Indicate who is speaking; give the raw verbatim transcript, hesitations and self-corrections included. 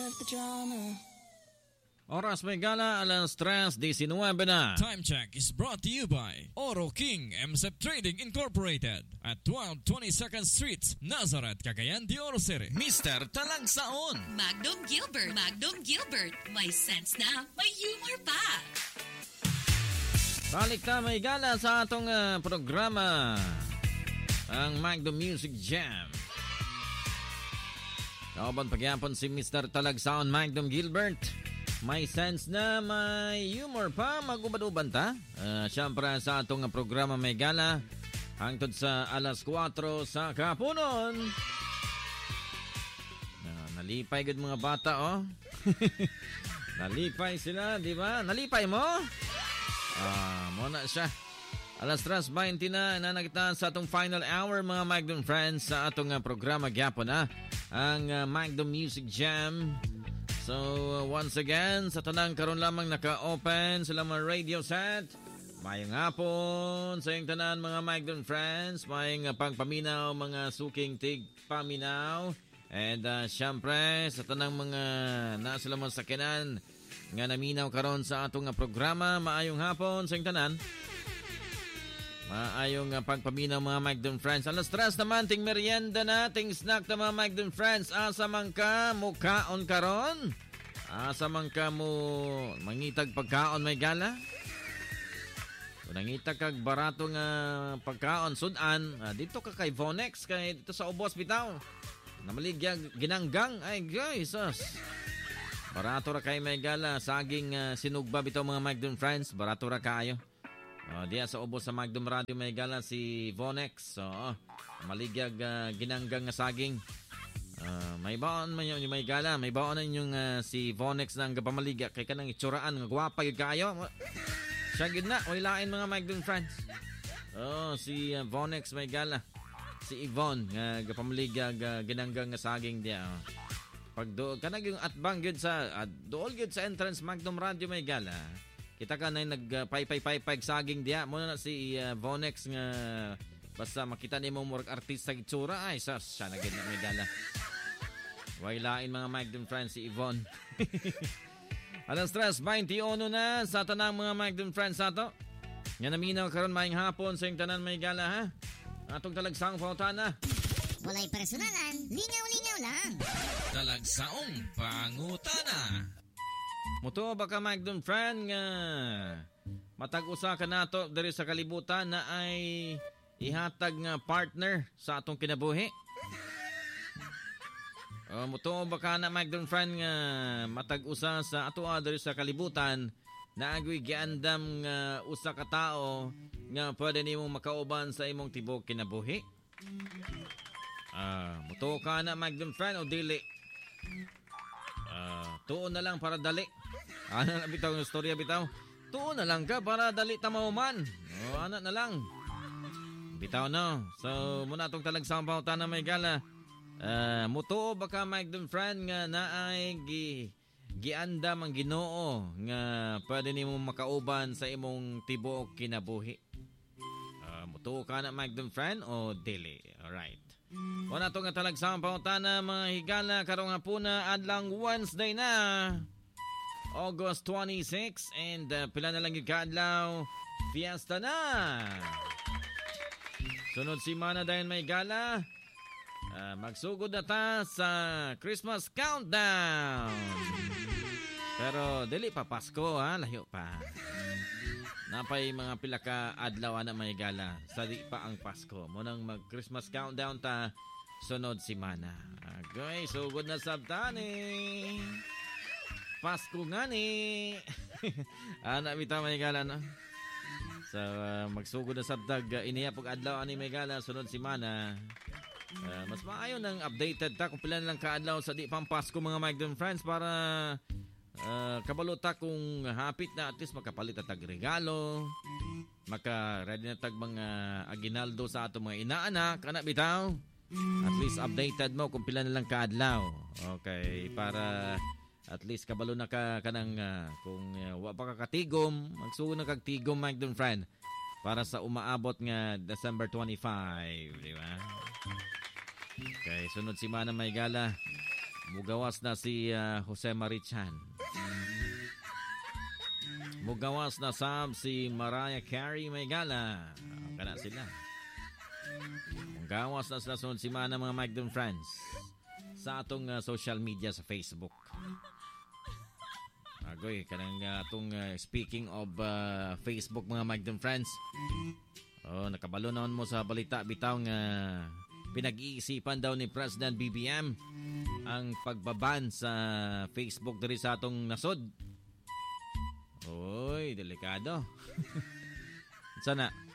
Speaker 1: with the drama.
Speaker 2: Oras may gala, alas tres diecinueve na.
Speaker 3: Time check is brought to you by Oro King M S E P Trading Incorporated at twelve twenty-second Street, Nazareth, Cagayan de Oro City.
Speaker 2: Mister Talagsaon.
Speaker 4: Magnum Gilbert. Magnum Gilbert. May sense na, may humor pa.
Speaker 2: Balik na may gala sa atong uh, programa, ang Magnum Music Jam. Kauban pagyapon si Mister Talagsaon Magnum Gilbert. May sense na may humor pa, magubad-uban ta. Uh, Siyempre sa atong programa may gala hangtod sa alas kwatro sa kapunon. Uh, nalipay gud mga bata, oh. Nalipay sila, di ba? Nalipay mo? Ah, muna siya. Alas tres twenty na, nanagita sa atong final hour mga Magnum friends sa atong uh, programa gyapon na ang uh, Magnum Music Jam. So, uh, once again, sa tanang karon lamang naka-open sila mga radio set. Mayang hapon sa iyong tanan mga Magnum friends. Mayang uh, pangpaminaw, mga suking tig paminaw. And uh, syempre, sa tanang mga nasa lamang sakinan nga naminaw karon sa atong uh, programa. Maayong hapon sa iyong tanan. Maayong uh, pagpaminaw mga Magnum friends. Alas tres naman, ting merienda na, ting snack na mga Magnum friends. Asa man ka, mukaon karon? Asa man ka mo mangitag pagkaon may gala? Kung nangitag kag barato nga pagkaon, sudan, uh, dito ka kay Vonex, kay dito sa Ubos bitaw. Namaligya ginanggang, ay guys, sus. Barato ra kay may gala, saging uh, sinugba bitaw mga Magnum friends, barato ra kayo. Uh, diya sa Ubos sa Magnum Radio may gala si Vonex. So, uh, maligyag uh, ginanggang nga saging. Uh, may baon man yung may gala. May baon na yung uh, si Vonex na ang gapamaligya. Kaya ka nang itsuraan. Nga gwapa yung kayo. Siya gid na. Wailain mga Magnum friends. Oh, si uh, Vonex may gala. Si Yvonne nga gapamaligya uh, ginanggang nga saging diya. Oh. Pag doon, kanag yung atbang yun sa, uh, dool yun sa entrance Magnum Radio may gala. Kita ka na yung nag-pay-pay-pay-pay saging diya. Muna na si uh, Vonex nga basta makita ni mo murag artista itsura. Ay, sas, siya na ganyan may gala. Wailain mga Magnum friends si Yvonne. Alas tres twenty-one na sa tanang mga Magnum friends ato. Nga naminaw karon maayong hapon sa yung tanan may gala ha. Atong talagsang pautana.
Speaker 5: Walay personalan, lingaw-lingaw lang.
Speaker 3: Talagsaong pangutana.
Speaker 2: Muto baka Magnum friend nga matag-usa ka nato diri sa kalibutan na ay ihatag nga partner sa atong kinabuhi. O muto baka na Magnum friend nga matag-usa sa ato diri sa kalibutan na agoy giandam nga usa ka tao nga pwede nimo makauban sa imong tibok kinabuhi. Ah, muto ka na Magnum friend o dili? Uh, tuon na lang para dali. Ano na bitaw yung storya bitaw? Tuon na lang ka para dali tamahuman. O ano na lang. Bitaw no. So muna itong talagsang pautan na may gala. Uh, mutuo baka Magnum friend nga naay gi, giandam ang Ginoo nga pwede nimo makauban sa imong tibuok kinabuhi. Uh, mutuo ka na Magnum friend o dili? Alright. O na ito nga talagsang pautana mga higala karong hapuna adlang Wednesday na August twenty-sixth and uh, pila na lang yung kaadlaw fiesta na. Sunod si Mana dahil may gala uh, magsugod na ta sa Christmas countdown. Pero dili pa Pasko ha, layo pa. Napay mga pila ka adlaw na may gala sa di pa ang Pasko. Munang mag Christmas countdown ta sunod si Mana. Okay, so good na sabtani. Pasko nga ni. Ana bitaw may gala no. So uh, magsugod na sabtag uh, iniya pag adlaw ani may gala sunod si Mana. Uh, mas maayo nang updated ta kung pila lang ka adlaw sa di pang Pasko mga Magnum friends para Uh, kabalota kung hapit na at least makapalit at tagregalo, maka-ready na tag mga aginaldo sa ato mga inaanak, anak bitaw. At least updated mo kung pila na lang kaadlaw. Okay, para at least kabalo na ka kanang uh, kung uh, wa pa ka katigom, magsugo na kag tigom Magnum friend para sa umaabot nga December twenty-fifth, di ba? Okay, sunod si Mana may gala. Mugawas na si uh, Jose Marichan. Mugawas na sab si Mariah Carey Maygala. Kana sila. Mugawas na sila sunod si Mana mga Magdon friends sa atong uh, social media sa Facebook. Agoy, kanang uh, atong uh, speaking of uh, Facebook mga Magdon friends. Oh, nakabalo naman mo sa balita bitaw nga uh, pinag-iisipan daw ni President B B M ang pagbaban sa Facebook diri sa atong nasod. Oy, delikado. Sana